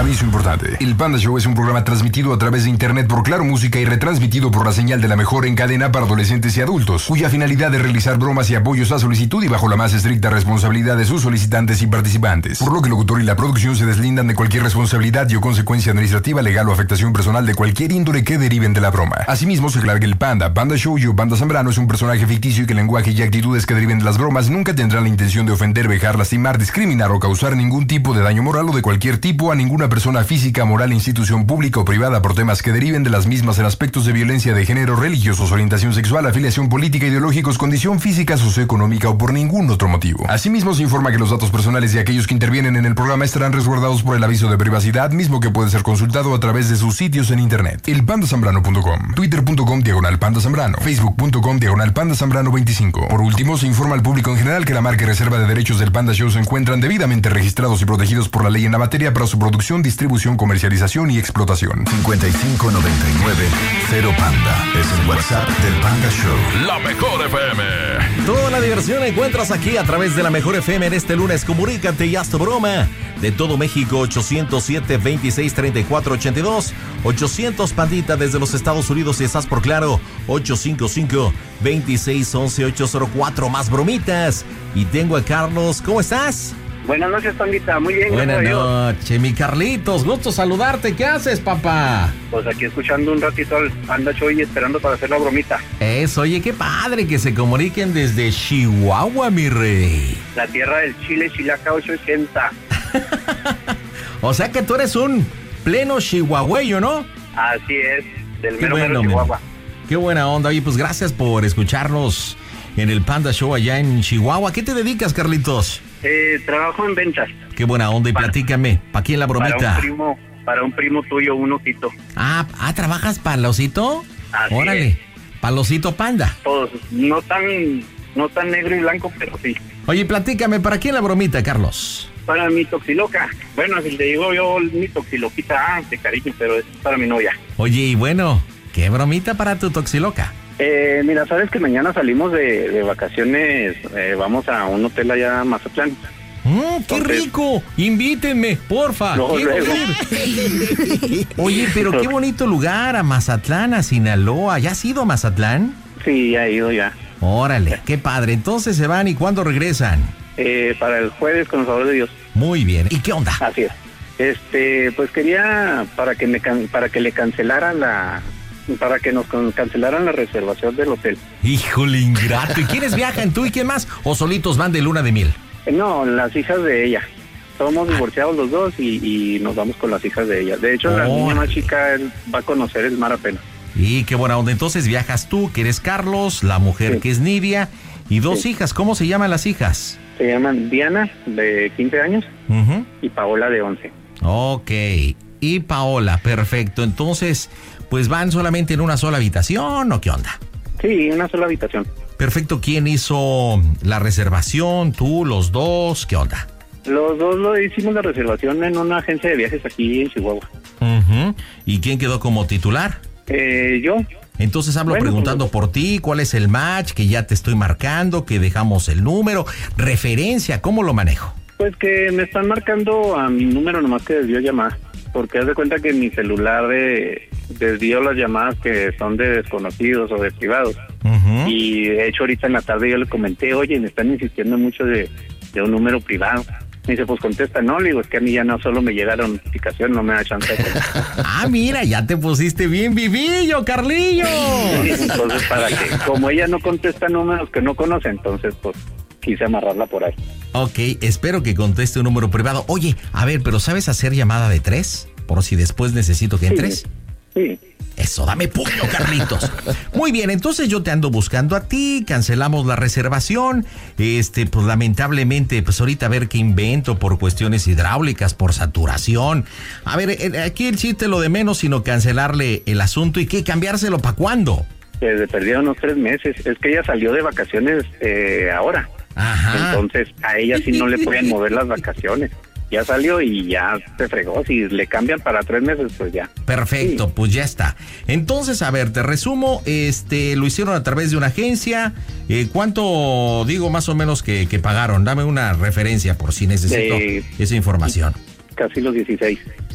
Aviso importante. El Panda Show es un programa transmitido a través de internet por Claro Música y retransmitido por la señal de la mejor en cadena para adolescentes y adultos, cuya finalidad es realizar bromas y apoyos a solicitud y bajo la más estricta responsabilidad de sus solicitantes y participantes. Por lo que el locutor y la producción se deslindan de cualquier responsabilidad y o consecuencia administrativa, legal o afectación personal de cualquier índole que deriven de la broma. Asimismo, se aclara que el Panda Show o Panda Zambrano es un personaje ficticio y que el lenguaje y actitudes que deriven de las bromas nunca tendrán la intención de ofender, vejar, lastimar, discriminar o causar ningún tipo de daño moral o de cualquier tipo a ninguna persona física, moral, institución pública o privada por temas que deriven de las mismas en aspectos de violencia de género, religiosos, orientación sexual, afiliación política, ideológicos, condición física, socioeconómica o por ningún otro motivo. Asimismo, se informa que los datos personales de aquellos que intervienen en el programa estarán resguardados por el aviso de privacidad, mismo que puede ser consultado a través de sus sitios en internet. Elpandasambrano.com, twitter.com/pandazambrano, facebook.com/pandazambrano25. Por último, se informa al público en general que la marca y reserva de derechos del Panda Show se encuentran debidamente registrados y protegidos por la ley en la materia para su producción, distribución, comercialización y explotación. 5599-0Panda es el WhatsApp del Panda Show. La Mejor FM. Toda la diversión la encuentras aquí a través de la Mejor FM en este lunes. Comunícate y haz tu broma. De todo México, 807-2634-82. 800 Pandita desde los Estados Unidos si estás por Claro. 855-2611-804. Más bromitas. Y tengo a Carlos. ¿Cómo estás? Buenas noches, Pandita. Muy bien. Buenas noches, mi Carlitos. Gusto saludarte. ¿Qué haces, papá? Pues aquí escuchando un ratito al Panda Show y esperando para hacer la bromita. Eso, oye, qué padre que se comuniquen desde Chihuahua, mi rey. La tierra del Chile, Chilaca 880. O sea que tú eres un pleno chihuahueño, ¿no? Así es, del mero Chihuahua. Qué buena onda. Oye, pues gracias por escucharnos en el Panda Show allá en Chihuahua. ¿A qué te dedicas, Carlitos? Trabajo en ventas. Qué buena onda. Y platícame, ¿para quién la bromita? Para un primo tuyo, un osito. ¿Trabajas para el osito? Así Órale, es. para el osito Panda. Todos, no tan negro y blanco, pero sí. Oye, platícame, ¿para quién la bromita, Carlos? Para mi toxiloca. Bueno, si le digo yo mi toxiloquita, de cariño, pero es para mi novia. Oye, y bueno, ¿qué bromita para tu toxiloca? Mira, sabes que mañana salimos de vacaciones, vamos a un hotel allá en Mazatlán. ¡Qué rico! Invítenme, porfa. Luego. Oye, pero qué bonito lugar, a Mazatlán, a Sinaloa. ¿Ya has ido a Mazatlán? Sí, ya he ido ya. Órale, qué padre. Entonces se van, ¿y cuándo regresan? Para el jueves, con el favor de Dios. Muy bien. ¿Y qué onda? Así es. Pues quería para que le cancelaran para que nos cancelaran la reservación del hotel. Híjole, ingrato. ¿Y quiénes viajan, tú y quién más? ¿O solitos van de luna de miel? No, las hijas de ella. Somos divorciados los dos y nos vamos con las hijas de ella. De hecho, la niña más chica va a conocer el mar apenas. Y qué buena onda. Entonces viajas tú, que eres Carlos, la mujer sí, que es Nidia, y dos hijas. ¿Cómo se llaman las hijas? Se llaman Diana, de 15 años, y Paola, de 11. Ok, y Paola, perfecto. Entonces, pues van solamente en una sola habitación, ¿o qué onda? Sí, una sola habitación. Perfecto. ¿Quién hizo la reservación? ¿Tú, los dos? ¿Qué onda? Los dos lo hicimos la reservación en una agencia de viajes aquí en Chihuahua. ¿Y quién quedó como titular? Yo. Entonces hablo preguntando por ti, ¿cuál es el match? Que ya te estoy marcando, que dejamos el número, referencia, ¿cómo lo manejo? Pues que me están marcando a mi número, nomás que desvió llamada, porque haz de cuenta que mi celular desvió las llamadas que son de desconocidos o de privados. Y de hecho ahorita en la tarde yo le comenté, oye, me están insistiendo mucho de un número privado. Me dice, pues contesta, no, le digo, es que a mí ya no solo me llega la notificación, no me da chance de mira, ya te pusiste bien vivillo, Carlillo. Entonces, para que, como ella no contesta números que no conoce, entonces, pues, quise amarrarla por ahí. Ok, espero que conteste un número privado. Oye, a ver, ¿pero sabes hacer llamada de 3? Por si después necesito que entres. Sí. Eso, dame puño, Carlitos. Muy bien, entonces yo te ando buscando a ti, cancelamos la reservación. Pues lamentablemente, pues ahorita a ver qué invento por cuestiones hidráulicas, por saturación. A ver, aquí el chiste lo de menos, sino cancelarle el asunto y qué, cambiárselo ¿para cuándo? Desde perdió unos 3 meses. Es que ella salió de vacaciones ahora. Ajá. Entonces a ella sí no le pueden mover las vacaciones. Ya salió y ya se fregó. Si le cambian para 3 meses, pues ya. Perfecto, sí. Pues ya está. Entonces, a ver, te resumo. Lo hicieron a través de una agencia. ¿Cuánto, digo, más o menos que pagaron? Dame una referencia por si necesito esa información. Casi los 16.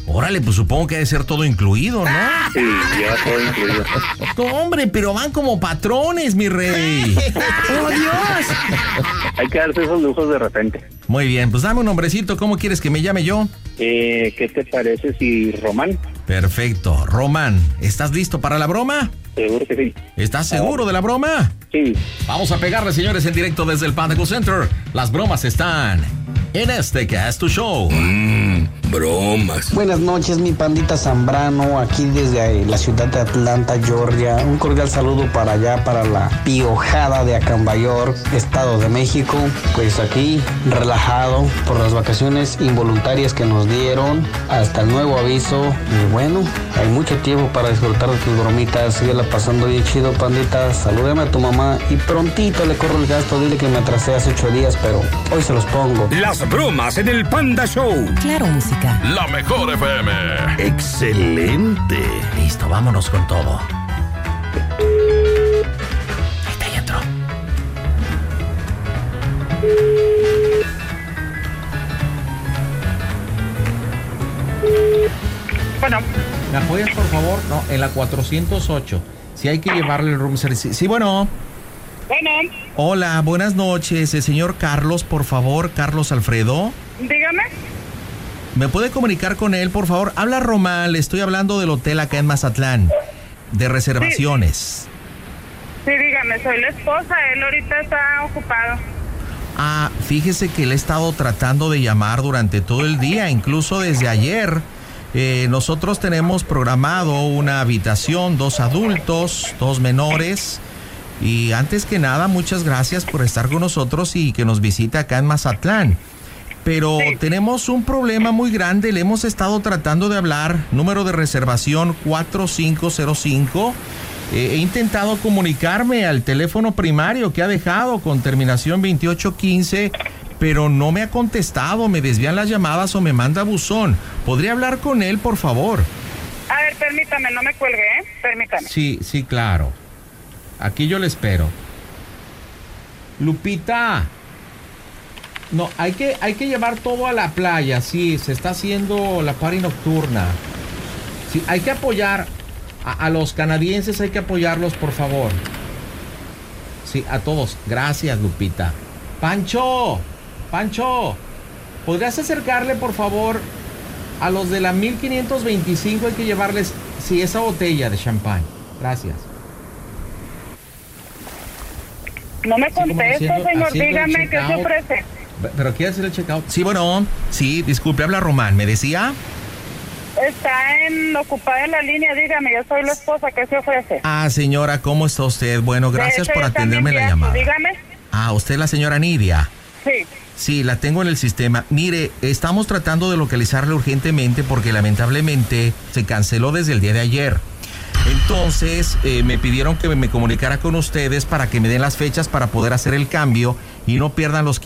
Órale, pues supongo que debe ser todo incluido, ¿no? Sí, lleva todo incluido. No, hombre, pero van como patrones, mi rey. ¡Oh, Dios! Hay que darse esos lujos de repente. Muy bien, pues dame un nombrecito. ¿Cómo quieres que me llame yo? ¿Qué te parece si Román? Perfecto. Román, ¿estás listo para la broma? Seguro que sí. ¿Estás seguro de la broma? Sí. Vamos a pegarle, señores, en directo desde el Panda Center. Las bromas están en este que es tu show. Bromas. Buenas noches, mi pandita Zambrano, aquí desde la ciudad de Atlanta, Georgia. Un cordial saludo para allá, para la Piojada de Acambayor, Estado de México. Pues aquí, relajado por las vacaciones involuntarias que nos dieron, hasta el nuevo aviso. Y bueno, hay mucho tiempo para disfrutar de tus bromitas. Síguela pasando bien chido, pandita. Salúdame a tu mamá y prontito le corro el gasto. Dile que me atrasé hace 8 días, pero hoy se los pongo. Las bromas en el Panda Show. Claro, música. La mejor FM. Excelente. Listo, vámonos con todo. Ahí está, ya entró. Bueno. ¿Me apoyas, por favor? No, en la 408. Si hay que llevarle el room service. Sí, bueno. Bueno. Hola, buenas noches. El señor Carlos, por favor. Carlos Alfredo. Dígame. ¿Me puede comunicar con él, por favor? Habla Román, le estoy hablando del hotel acá en Mazatlán, de reservaciones. Sí, dígame, soy la esposa, él ahorita está ocupado. Ah, fíjese que le he estado tratando de llamar durante todo el día, incluso desde ayer. Nosotros tenemos programado una habitación, 2 adultos, 2 menores. Y antes que nada, muchas gracias por estar con nosotros y que nos visite acá en Mazatlán. Pero tenemos un problema muy grande, le hemos estado tratando de hablar, número de reservación 4505. He intentado comunicarme al teléfono primario que ha dejado con terminación 2815, pero no me ha contestado, me desvían las llamadas o me manda buzón. ¿Podría hablar con él, por favor? A ver, permítame, no me cuelgue, ¿eh? Permítame. Sí, claro. Aquí yo le espero. Lupita. No, hay que llevar todo a la playa, sí, se está haciendo la party nocturna. Sí, hay que apoyar a los canadienses, hay que apoyarlos, por favor. Sí, a todos. Gracias, Lupita. Pancho, ¿podrías acercarle, por favor, a los de la 1525? Hay que llevarles, sí, esa botella de champán. Gracias. No me contesta, señor, dígame, ¿qué se ofrece? ¿Pero quiere hacer el checkout? Sí, bueno, sí, disculpe, habla Román, ¿me decía? Está ocupada en la línea, dígame, yo soy la esposa, ¿qué se ofrece? Ah, señora, ¿cómo está usted? Bueno, gracias por atenderme la llamada. Dígame. Ah, ¿usted es la señora Nidia? Sí. Sí, la tengo en el sistema. Mire, estamos tratando de localizarla urgentemente porque lamentablemente se canceló desde el día de ayer. Entonces, me pidieron que me comunicara con ustedes para que me den las fechas para poder hacer el cambio y no pierdan los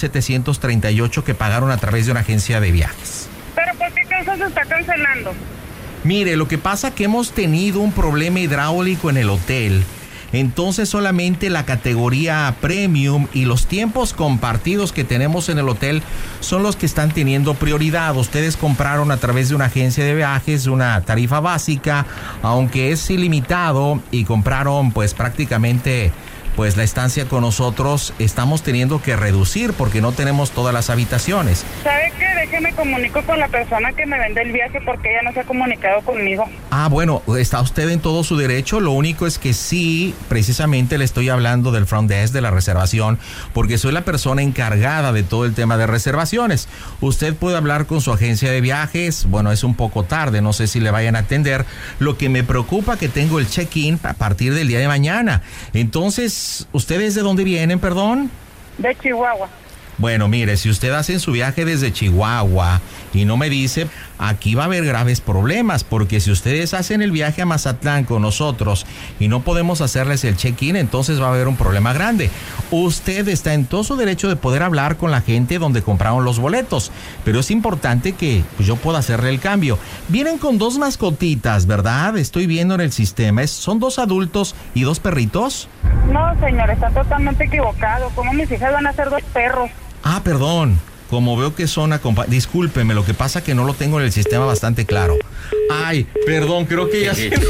15,738 que pagaron a través de una agencia de viajes. ¿Pero por qué causa se está cancelando? Mire, lo que pasa es que hemos tenido un problema hidráulico en el hotel. Entonces solamente la categoría premium y los tiempos compartidos que tenemos en el hotel son los que están teniendo prioridad. Ustedes compraron a través de una agencia de viajes una tarifa básica, aunque es ilimitado, y compraron pues prácticamente pues la estancia con nosotros. Estamos teniendo que reducir porque no tenemos todas las habitaciones. ¿Sabe qué? Déjeme comunico con la persona que me vende el viaje porque ella no se ha comunicado conmigo. Ah, bueno, está usted en todo su derecho. Lo único es que sí, precisamente le estoy hablando del front desk de la reservación porque soy la persona encargada de todo el tema de reservaciones. Usted puede hablar con su agencia de viajes. Bueno, es un poco tarde, no sé si le vayan a atender. Lo que me preocupa que tengo el check-in a partir del día de mañana. Entonces, ¿ustedes de dónde vienen, perdón? De Chihuahua. Bueno, mire, si usted hace su viaje desde Chihuahua y no me dice, aquí va a haber graves problemas, porque si ustedes hacen el viaje a Mazatlán con nosotros y no podemos hacerles el check-in, entonces va a haber un problema grande. Usted está en todo su derecho de poder hablar con la gente donde compraron los boletos, pero es importante que pues, yo pueda hacerle el cambio. Vienen con 2 mascotitas, ¿verdad? Estoy viendo en el sistema. ¿Son 2 adultos y 2 perritos? No, señor, está totalmente equivocado. ¿Cómo mis hijas van a ser 2 perros? Ah, perdón. como veo que son discúlpeme, lo que pasa que no lo tengo en el sistema bastante claro. Ay, perdón, creo que ya se...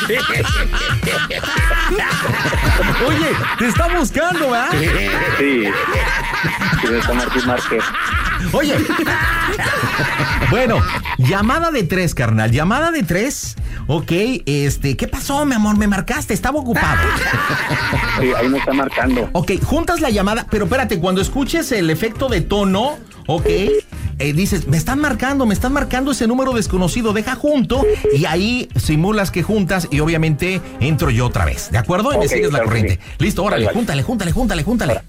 Oye, te está buscando, ¿verdad? Sí, me está Márquez. Oye, bueno, llamada de 3, carnal, llamada de 3. Ok, ¿qué pasó, mi amor? Me marcaste, estaba ocupado. Sí, ahí me está marcando. Ok, juntas la llamada, pero espérate, cuando escuches el efecto de tono, ok, dices, me están marcando ese número desconocido, deja junto, y ahí simulas que juntas, y obviamente entro yo otra vez, ¿de acuerdo? Y me sigues la corriente. Sí. Listo, órale, vale. Júntale.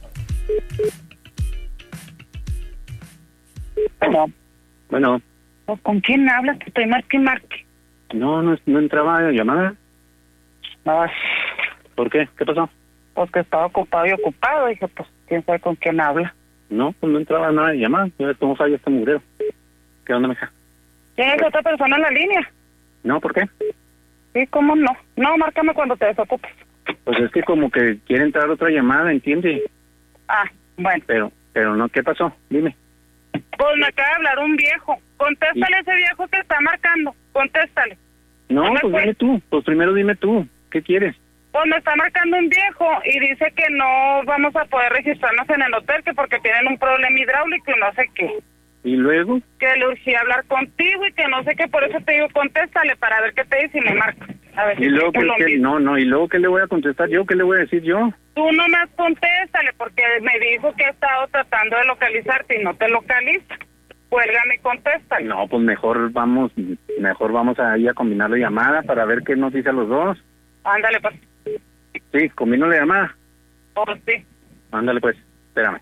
Bueno. ¿Con quién hablas? Te estoy marque. No entraba la llamada. Ay. ¿Por qué? ¿Qué pasó? Pues que estaba ocupado. Dije, pues, ¿quién sabe con quién habla? No, pues no entraba nada de llamada. Ya ves cómo falla este mugrero. ¿Qué onda, mija? ¿Tienes otra persona en la línea? No, ¿por qué? Sí, ¿cómo no? No, márcame cuando te desocupes. Pues es que como que quiere entrar otra llamada, ¿entiendes? Ah, bueno. Pero no, ¿qué pasó? Dime. Pues me acaba de hablar un viejo. Contéstale a ese viejo que está marcando. Contéstale. No, pues dime tú. Pues primero dime tú. ¿Qué quieres? Pues me está marcando un viejo y dice que no vamos a poder registrarnos en el hotel, que porque tienen un problema hidráulico y no sé qué. ¿Y luego? Que le urgía hablar contigo y que no sé qué, por eso te digo, contéstale para ver qué te dice y me marca. A ver, ¿y luego ¿y luego qué le voy a contestar yo? ¿Qué le voy a decir yo? Tú nomás contéstale, porque me dijo que ha estado tratando de localizarte y no te localiza. Cuélgame y contéstale. No, pues mejor vamos ahí a combinar la llamada para ver qué nos dice a los dos. Ándale, pues. Sí, combino la llamada. Oh, sí. Ándale, pues, espérame.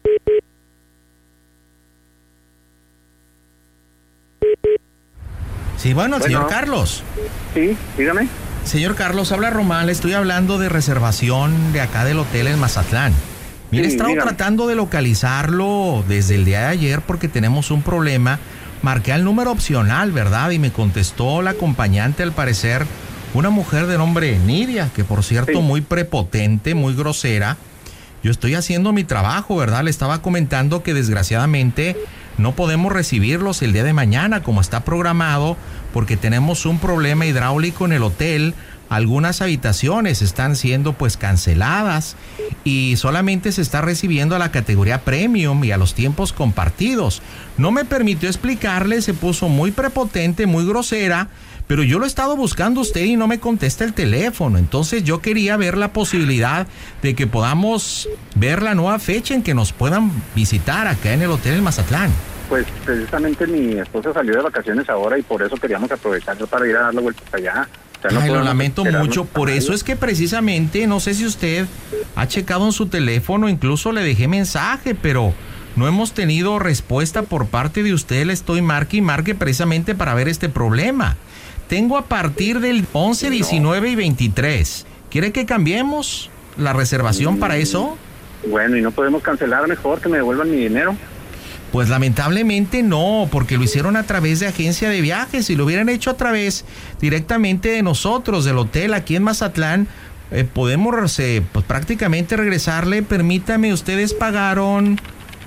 Sí, bueno, señor Carlos. Sí, dígame. Señor Carlos, habla Román, le estoy hablando de reservación de acá del hotel en Mazatlán. Mire, he estado tratando de localizarlo desde el día de ayer porque tenemos un problema. Marqué al número opcional, ¿verdad? Y me contestó la acompañante, al parecer, una mujer de nombre Nidia, que por cierto, muy prepotente, muy grosera. Yo estoy haciendo mi trabajo, ¿verdad? Le estaba comentando que desgraciadamente no podemos recibirlos el día de mañana como está programado porque tenemos un problema hidráulico en el hotel. Algunas habitaciones están siendo pues canceladas y solamente se está recibiendo a la categoría premium y a los tiempos compartidos. No me permitió explicarle, se puso muy prepotente, muy grosera, pero yo lo he estado buscando a usted y no me contesta el teléfono. Entonces yo quería ver la posibilidad de que podamos ver la nueva fecha en que nos puedan visitar acá en el hotel en Mazatlán. Pues precisamente mi esposa salió de vacaciones ahora y por eso queríamos aprovechar para ir a dar la vuelta para allá. O sea, no lo lamento mucho, por eso es que precisamente, no sé si usted ha checado en su teléfono, incluso le dejé mensaje, pero no hemos tenido respuesta por parte de usted. Le estoy marque y marque precisamente para ver este problema. Tengo a partir del 11, 19 y 23. ¿Quiere que cambiemos la reservación para eso? Bueno, ¿y no podemos cancelar mejor, que me devuelvan mi dinero? Pues lamentablemente no, porque lo hicieron a través de agencia de viajes. Si lo hubieran hecho a través directamente de nosotros, del hotel aquí en Mazatlán, podemos pues, prácticamente regresarle. Permítame, ustedes pagaron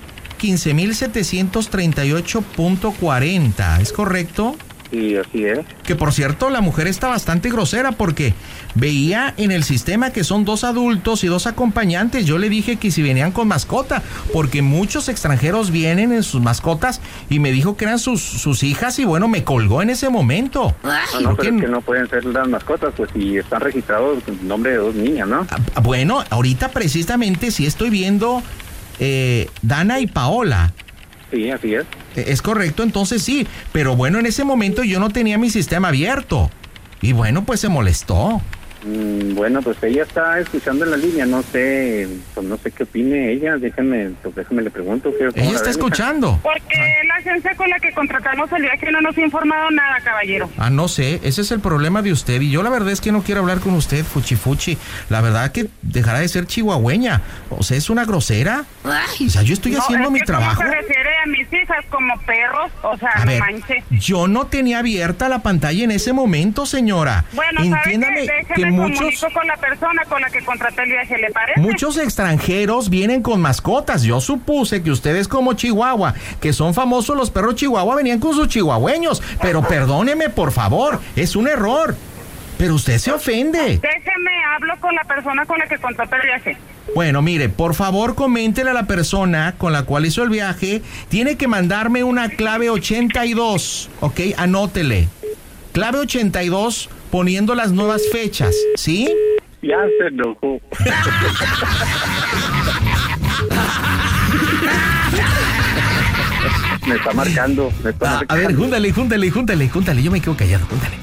15,738.40, ¿es correcto? Sí, así es. Que por cierto, la mujer está bastante grosera porque veía en el sistema que son 2 adultos y 2 acompañantes. Yo le dije que si venían con mascota, porque muchos extranjeros vienen en sus mascotas, y me dijo que eran sus hijas y bueno, me colgó en ese momento. No, pero es que no pueden ser las mascotas, pues si están registrados en nombre de 2 niñas, ¿no? Bueno, ahorita precisamente sí estoy viendo Dana y Paola. Sí, así es. Es correcto, entonces sí, pero bueno, en ese momento yo no tenía mi sistema abierto y bueno, pues se molestó. Bueno, pues ella está escuchando en la línea, no sé qué opine ella, déjame le pregunto. Ella está escuchando. Porque la agencia con la que contratamos el viaje no nos ha informado nada, caballero. No sé, ese es el problema de usted y yo la verdad es que no quiero hablar con usted, fuchi. La verdad que dejará de ser chihuahueña, o sea, es una grosera. O sea, yo estoy haciendo mi trabajo. ¿Cómo se refiere a mis hijas como perros? O sea, a ver, yo no tenía abierta la pantalla en ese momento, señora. Bueno, entiéndame que comunico con la persona con la que contraté el viaje, ¿le parece? Muchos extranjeros vienen con mascotas. Yo supuse que ustedes como Chihuahua, que son famosos los perros Chihuahua, venían con sus chihuahueños. Pero perdóneme, por favor, es un error. Pero usted se ofende. Déjeme, hablo con la persona con la que contraté el viaje. Bueno, mire, por favor, coméntele a la persona con la cual hizo el viaje. Tiene que mandarme una clave 82, ¿ok? Anótele. Clave 82 poniendo las nuevas fechas, ¿sí? Ya se enojó. Me está marcando. A ver, júntale. Yo me quedo callado, júntale.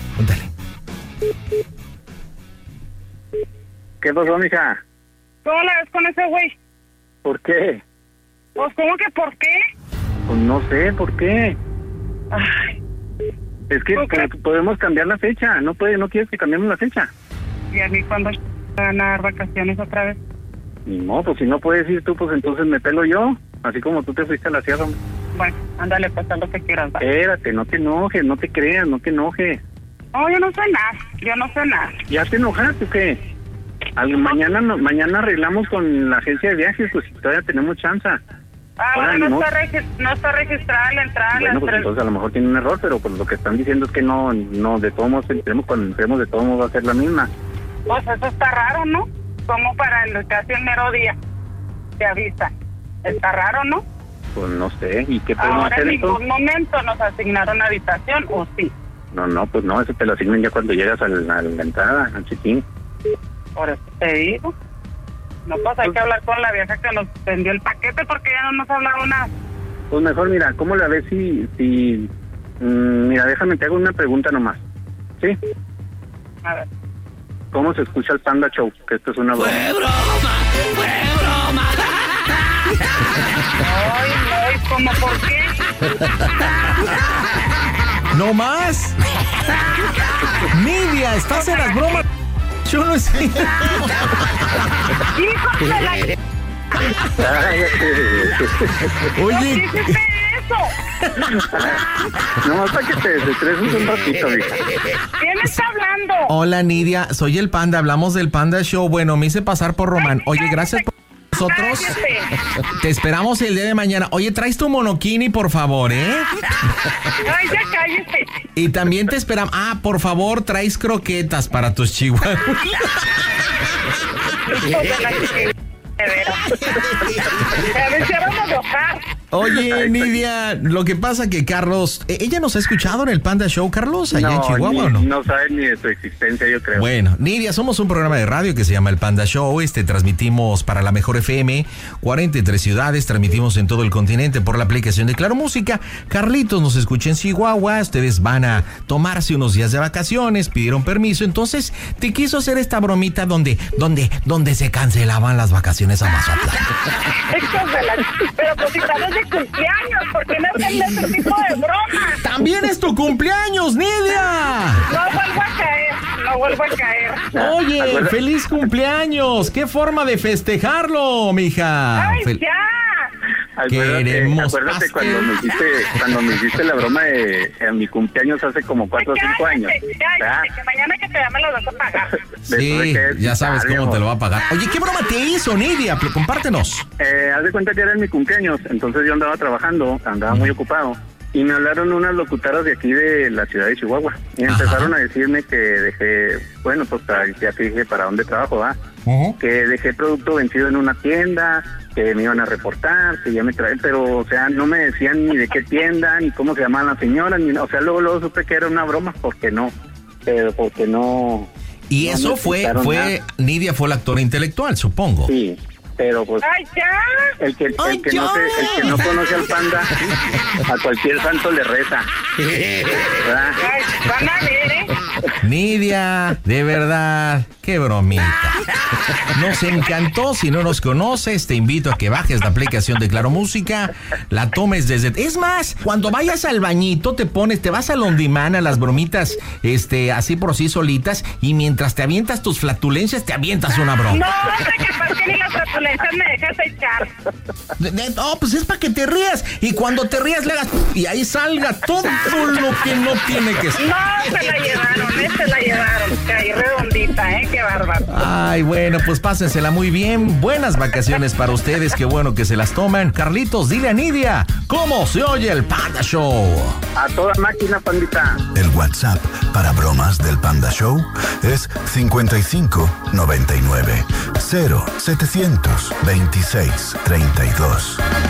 ¿Qué pasó, mija? ¿Cómo la ves con ese güey? ¿Por qué? Pues, ¿cómo que por qué? Pues no sé, ¿por qué? Ay, Es que podemos cambiar la fecha. No quieres que cambiemos la fecha. ¿y a mí cuándo van a dar vacaciones otra vez? No, pues si no puedes ir tú, pues entonces me pelo yo. Así como tú te fuiste a la sierra. Bueno, ándale, pues haz lo que quieras. Va. Espérate, no te enojes, no te creas, no te enojes. No, yo no sé nada. ¿Ya te enojaste o qué? Mañana arreglamos con la agencia de viajes, pues si todavía tenemos chance. Bueno, no está registrada la entrada. Bueno, pues entonces a lo mejor tiene un error, pero pues lo que están diciendo es que no, de todos modos, cuando entremos de todos modos va a ser la misma. Pues eso está raro, ¿no? Como para casi el mero día te avisa. Está raro, ¿no? Pues no sé, ¿y qué podemos Ahora hacer en entonces? ningún momento nos asignaron habitación, ¿o sí? No, pues no, eso te lo asignan ya cuando llegas a la entrada, al check-in. Por eso te digo. No, pues hay que hablar con la vieja que nos vendió el paquete porque ya no nos ha hablado nada. Pues mejor, mira, ¿cómo la ves si mira, déjame, te hago una pregunta nomás. ¿Sí? A ver. ¿Cómo se escucha el Panda Show? Que esto es una broma. ¡Fue broma! Ay, ¿cómo por qué? ¡No más! Nidia, estás en las bromas. Yo no sé. ¡Hijo de la... Oye, ¿Qué hiciste eso? No, hasta que te desestreses un ratito, hija. ¿Quién está hablando? hola Nidia, soy el Panda, hablamos del Panda Show. Bueno, me hice pasar por Román. Oye, gracias por nosotros. Cállate. Te esperamos el día de mañana. Oye, traes tu monokini, por favor, ¿eh? Ay, ya cállate. Y también te esperamos. Ah, por favor, traes croquetas para tus chihuahuas. Hijo de la chiquilla. De veras. Me hicieron enojar. Oye, Nidia, lo que pasa que Carlos, ¿ella nos ha escuchado en el Panda Show, Carlos, allá en Chihuahua o no? No sabes ni de tu existencia, yo creo. Bueno, Nidia, somos un programa de radio que se llama El Panda Show. Transmitimos para la Mejor FM, 43 ciudades, transmitimos en todo el continente por la aplicación de Claro Música. Carlitos nos escucha en Chihuahua, ustedes van a tomarse unos días de vacaciones, pidieron permiso, entonces te quiso hacer esta bromita donde se cancelaban las vacaciones a Mazatlán. Hijos de la... Pero pues si estamos de cumpleaños, ¿por qué no hacen ese tipo de bromas? ¡También es tu cumpleaños, Nidia! No vuelvo a caer. Oye, feliz cumpleaños. ¿Qué forma de festejarlo, mija? ¡Ay, ya! Queremos acuérdate pastel. cuando me hiciste la broma de mi cumpleaños hace como 4 o 5 años. Cállate, que mañana que te llame lo vas a pagar. Sí, ya sabes cómo te lo va a pagar. Oye, ¿qué broma te hizo, Nidia? Compártenos. Haz de cuenta que era mi cumpleaños, entonces yo andaba trabajando, andaba muy ocupado. Y me hablaron unas locutoras de aquí de la ciudad de Chihuahua. Y empezaron a decirme que dejé, bueno, pues ya te dije para dónde trabajo, ¿va? Que dejé producto vencido en una tienda, que me iban a reportar, que ya me traen, pero, o sea, no me decían ni de qué tienda, ni cómo se llamaban las señoras, ni, o sea, luego supe que era una broma, porque no. Y no eso me explicaron nada. Nidia fue la actora intelectual, supongo. Sí, pero pues... ¡Ay, ya! El que no conoce al Panda, a cualquier santo le reza. ¿Verdad? Ay, van a ver, ¿eh? Nidia, de verdad, qué bromita. Nos encantó. Si no nos conoces, te invito a que bajes la aplicación de Claro Música, la tomes desde... Es más, cuando vayas al bañito, te vas al on demand, a las bromitas, así por sí solitas, y mientras te avientas tus flatulencias, te avientas una broma. No, capaz que ni las flatulencias me dejas echar. No, pues es para que te rías. Y cuando te rías, le hagas... Y ahí salga todo lo que no tiene que ser. No, se la llevaron. Que ahí redondita, qué bárbaro. Ay, bueno, pues pásensela muy bien. Buenas vacaciones para ustedes, qué bueno que se las toman. Carlitos, dile a Nidia, ¿cómo se oye el Panda Show? A toda máquina, pandita. El WhatsApp para bromas del Panda Show es 55 99 0726 32.